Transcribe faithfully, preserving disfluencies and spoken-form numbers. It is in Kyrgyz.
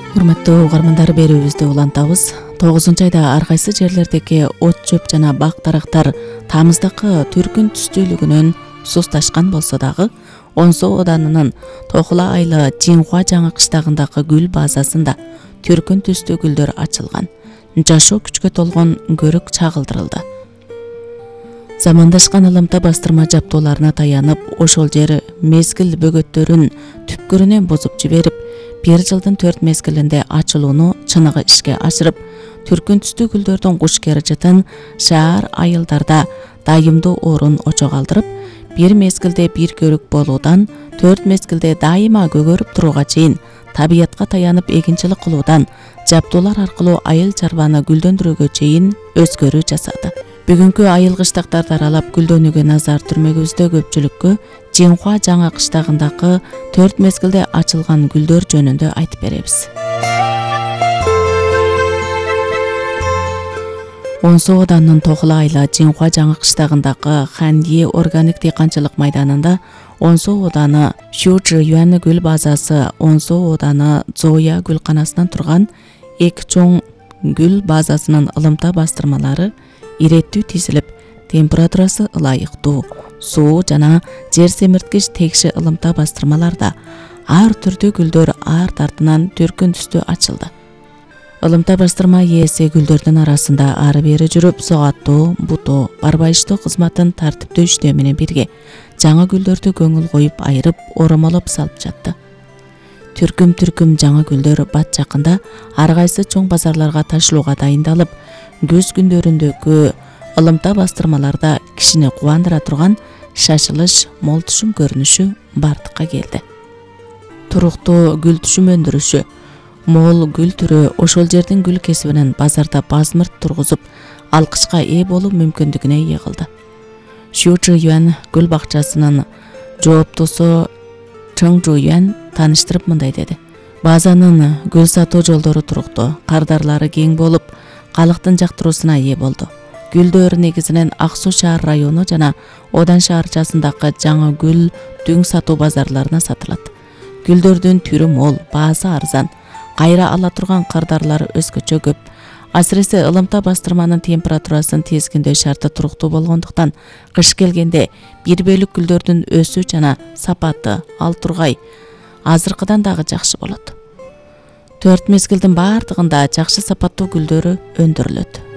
Урматтуу угармандар, берүүбүздү улантабыз. тогузунчу айда ар кайсы жерлердеги от чөп жана бак дарактар тамыздыкы түркүн түстүүлүгүнөн сусташкан болсо дагы, Онсо оданынын Тохула айлы Жинхуа жаңы кыштагындагы гүл базасында түркүн түстүү гүлдөр ачылган. Жашоо күчкө толгон көрүк чагылдырылды. Замандашкан ылымта бастырма жаптооларына таянып, ошол жер мезгил бөгөттөрүн түпкүрүнөн бузуп жиберип, бир жылдын төрт мезгилинде ачылууну чыныгы ишке ашырып, түркүн түстүү гүлдөрдүн куш кережетін шаар айылдарда дайымдуу орун очо калтырып, бир мезгилде бир көрүк болуудан төрт мезгилде дайыма көгөрүп турууга чейин табиятка таянып эгинчилик кылуудан жаптоолар аркылуу айыл чарбаны гүлдөндүрүүгө чейин өзгөрүү жасады. Бүгүнкү айыл кыштактарды аралап гүлдөнүүгө назар түрмөгүбүздө көпчүлүккө Жинхуа жаңы кыштагындагы төрт мезгилде ачылган гүлдөр жөнүндө айтып беребиз. Онсо оданынын Тохула айлы Жинхуа жаңы кыштагындагы Ханье органик дыйканчылык майданында Онсо оданы Шужы Юань гүл базасы, Онсо оданы Зоя гүлканасынан турган эки чоң гүл базасынын ылымта бастырмалары иреттүү тизилип, температурасы ылайыктуу, суу жана жер семирткич текши ылымта бастырмаларда ар түрдүү гүлдөр арт артынан түркүн түстүү ачылды. Ылымта бастырма ээси гүлдөрдүн арасында ары бери жүрүп, согаттоо, бутоо, барбайыштоо кызматын тартиптүү иштөө менен бирге жаңы гүлдөрдү көңүл коюп айырып, оромолоп салып жатты. Түркүм-түркүм жаңы гүлдөр бат жакында ар кайсы чоң базарларга ташылууга дайындалып, күз күндөрүндөгү ылымта бастырмаларда кишини кубандыра турган шашылыш, мол түшүм көрүнүшү бардыкка келди. Туруктуу гүл түшүм өндүрүшү, мол гүл түрү ошол жердин гүл кесибинин базарда базмырт тургузуп, алкычка ээ болуу мүмкүндүгүнө ээ кылды. Шужы Юань гүл бакчасынын жооптосу Чың Жу Юань тааныштырып мындай деди: базанын гүл сатуу жолдору туруктуу, кардарлары кең болуп, калктын жактыруусуна ээ болду. Гүлдөр негизинен Ак Суу шаар району жана Одан шаарчасындагы жаңы гүл дүң сатуу базарларына сатылат. Гүлдөрдүн түрү мол, баасы арзан, кайра ала турган кардарлары өзгөчө көп. Асыресе ылымта бастырманын температурасын тезгиндөө шарты туруктуу болгондуктан, кыш келгенде бир бөлүк гүлдөрдүн өсүү жана сапаты ал тургай азыркыдан дагы жакшы болот. Төрт мезгилдин бардыгында жакшы сапаттуу гүлдөрү өндүрүлөт.